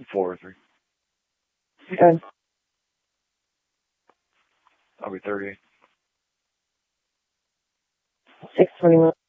4 or 3. Good. I'll be 38. 621.